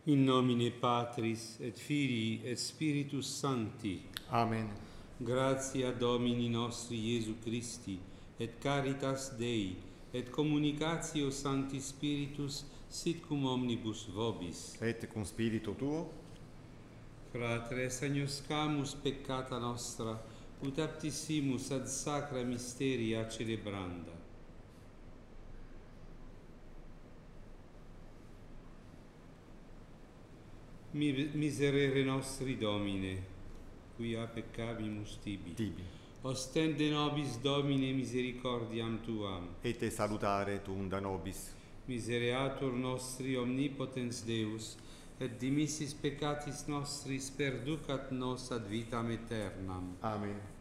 In nomine Patris et Filii et Spiritus Sancti. Amen. Gratia Domini nostri Iesu Christi, et caritas Dei, et communicatio Sancti Spiritus, sit cum omnibus vobis. Et cum spiritu tuo, Fratres, agnoscamus peccata nostra, ut aptissimus ad sacra mysteria celebranda. Miserere nostri Domine, quia peccabimus tibi. Ostende nobis Domine misericordiam Tuam. et te salutare tuum nobis. Misereatur nostri omnipotens Deus, et dimissis peccatis nostris perducat nos ad vitam aeternam. Amen.